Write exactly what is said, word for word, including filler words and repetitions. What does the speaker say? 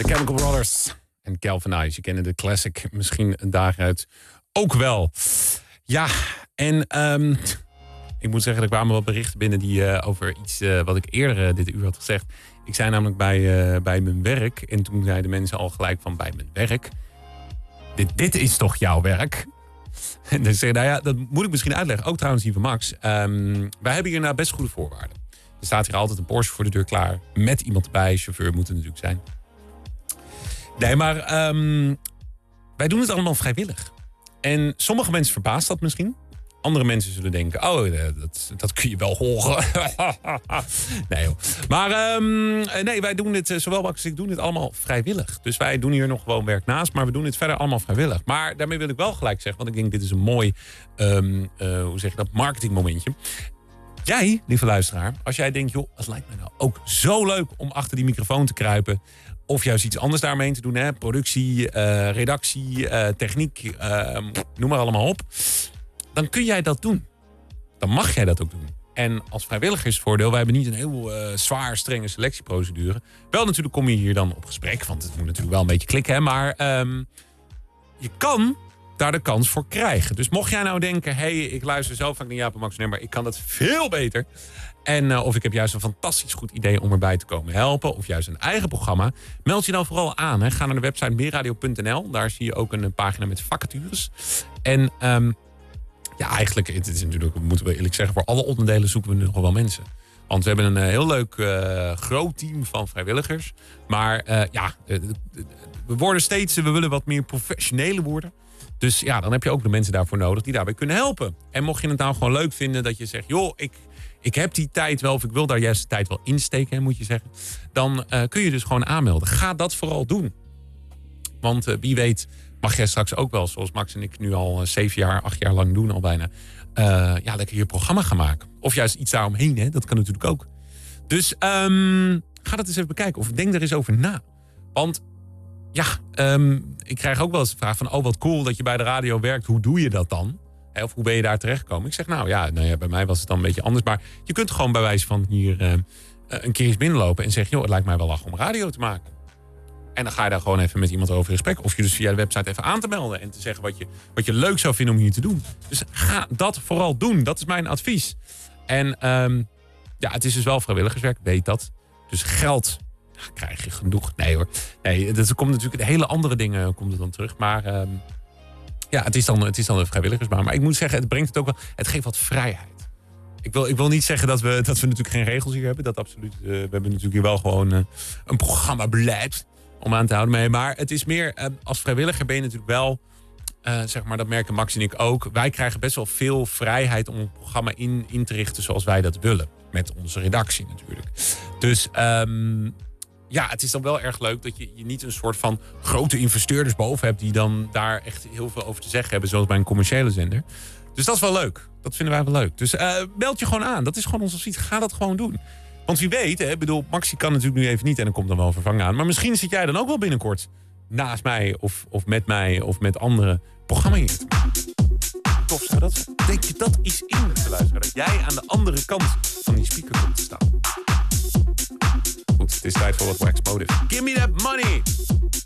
Chemical Brothers en Galvanize. Je kende de classic misschien daaruit ook wel. Ja, en um, ik moet zeggen, er kwamen wat berichten binnen die uh, over iets uh, wat ik eerder uh, dit uur had gezegd. Ik zei namelijk bij, uh, bij mijn werk. En toen zeiden mensen al gelijk van bij mijn werk. Dit, dit is toch jouw werk? En dan zeg je, nou ja, dat moet ik misschien uitleggen. Ook trouwens hier van Max. Um, wij hebben hier nou best goede voorwaarden. Er staat hier altijd een Porsche voor de deur klaar. Met iemand erbij. Chauffeur moet er natuurlijk zijn. Nee, maar um, wij doen het allemaal vrijwillig. En sommige mensen verbaast dat misschien. Andere mensen zullen denken, oh, dat, dat kun je wel horen. Nee joh. Maar um, nee, wij doen dit, zowel Max als ik doen dit allemaal vrijwillig. Dus wij doen hier nog gewoon werk naast, maar we doen dit verder allemaal vrijwillig. Maar daarmee wil ik wel gelijk zeggen, want ik denk dit is een mooi, um, uh, hoe zeg je dat, marketingmomentje. Jij, lieve luisteraar, als jij denkt, joh, het lijkt mij nou ook zo leuk om achter die microfoon te kruipen. Of juist iets anders daarmee te doen, hè? Productie, uh, redactie, uh, techniek, uh, noem maar allemaal op. Dan kun jij dat doen. Dan mag jij dat ook doen. En als vrijwilligersvoordeel, wij hebben niet een heel uh, zwaar, strenge selectieprocedure. Wel natuurlijk kom je hier dan op gesprek, want het moet natuurlijk wel een beetje klikken. Hè? Maar um, je kan daar de kans voor krijgen. Dus mocht jij nou denken, hé, hey, ik luister zo vaak naar Jaap en Max, maar ik kan dat veel beter. En uh, of ik heb juist een fantastisch goed idee om erbij te komen helpen. Of juist een eigen programma. Meld je dan vooral aan. Hè. Ga naar de website meerradio punt n l. Daar zie je ook een pagina met vacatures. En um, ja, eigenlijk, het is natuurlijk, moeten we eerlijk zeggen, voor alle onderdelen zoeken we nu nog wel mensen. Want we hebben een uh, heel leuk uh, groot team van vrijwilligers. Maar uh, ja, uh, we worden steeds, we willen wat meer professionele worden. Dus ja, dan heb je ook de mensen daarvoor nodig die daarbij kunnen helpen. En mocht je het nou gewoon leuk vinden dat je zegt, joh, ik, ik heb die tijd wel, of ik wil daar juist de tijd wel insteken, hè, moet je zeggen. Dan uh, kun je dus gewoon aanmelden. Ga dat vooral doen. Want uh, wie weet mag jij straks ook wel, zoals Max en ik nu al uh, zeven jaar, acht jaar lang doen al bijna. Uh, ja, lekker je programma gaan maken. Of juist iets daaromheen, hè? Dat kan natuurlijk ook. Dus um, ga dat eens even bekijken. Of denk er eens over na. Want ja, um, ik krijg ook wel eens de vraag van, oh wat cool dat je bij de radio werkt. Hoe doe je dat dan? Hè, of hoe ben je daar terechtgekomen? Ik zeg nou ja, nou ja, bij mij was het dan een beetje anders. Maar je kunt gewoon bij wijze van hier uh, een keer eens binnenlopen en zeggen, joh, het lijkt mij wel lachen om radio te maken. En dan ga je daar gewoon even met iemand over in gesprek. Of je dus via de website even aan te melden. En te zeggen wat je, wat je leuk zou vinden om hier te doen. Dus ga dat vooral doen. Dat is mijn advies. En um, ja, het is dus wel vrijwilligerswerk. Weet dat. Dus geld ja, krijg je genoeg. Nee hoor. Nee, dat komt natuurlijk, de hele andere dingen komt het dan terug. Maar um, ja, het is, dan, het is dan een vrijwilligersbaan. Maar ik moet zeggen, het brengt het ook wel. Het geeft wat vrijheid. Ik wil, ik wil niet zeggen dat we, dat we natuurlijk geen regels hier hebben. Dat absoluut. Uh, we hebben natuurlijk hier wel gewoon uh, een programmabeleid om aan te houden mee. Maar het is meer, uh, als vrijwilliger ben je natuurlijk wel, uh, zeg maar, dat merken Max en ik ook. Wij krijgen best wel veel vrijheid om een programma in, in te richten zoals wij dat willen. Met onze redactie natuurlijk. Dus um, ja, het is dan wel erg leuk dat je, je niet een soort van grote investeerders boven hebt die dan daar echt heel veel over te zeggen hebben, zoals bij een commerciële zender. Dus dat is wel leuk. Dat vinden wij wel leuk. Dus uh, meld je gewoon aan. Dat is gewoon ons advies. Ga dat gewoon doen. Want wie weet, hè, bedoel, Maxi kan natuurlijk nu even niet en dan komt dan wel vervangen aan. Maar misschien zit jij dan ook wel binnenkort naast mij of, of met mij of met andere programma's. Tof zou dat zijn. Denk je dat is in te luisteren? Dat jij aan de andere kant van die speaker komt te staan. Goed, het is tijd voor wat Wax Motive. Give me that money!